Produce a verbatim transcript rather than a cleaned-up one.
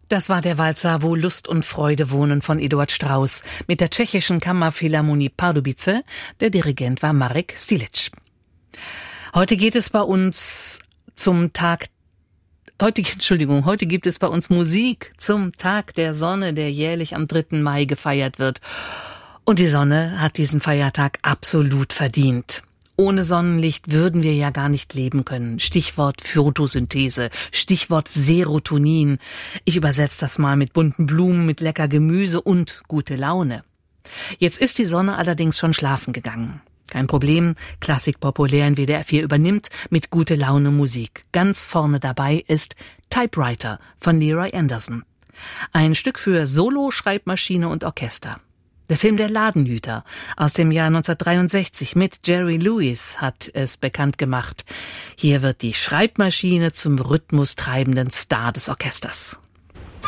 Das war der Walzer Wo Lust und Freude wohnen von Eduard Strauss mit der tschechischen Kammerphilharmonie Pardubice. Der Dirigent war Marek Stilic. Heute geht es bei uns zum Tag Heute, Entschuldigung, heute gibt es bei uns Musik zum Tag der Sonne, der jährlich am dritten Mai gefeiert wird. Und die Sonne hat diesen Feiertag absolut verdient. Ohne Sonnenlicht würden wir ja gar nicht leben können. Stichwort Photosynthese, Stichwort Serotonin. Ich übersetze das mal mit bunten Blumen, mit lecker Gemüse und gute Laune. Jetzt ist die Sonne allerdings schon schlafen gegangen. Kein Problem, Klassik populär in W D R vier übernimmt mit gute Laune Musik. Ganz vorne dabei ist Typewriter von Leroy Anderson. Ein Stück für Solo, Schreibmaschine und Orchester. Der Film Der Ladenhüter aus dem Jahr neunzehnhundertdreiundsechzig mit Jerry Lewis hat es bekannt gemacht. Hier wird die Schreibmaschine zum rhythmustreibenden Star des Orchesters.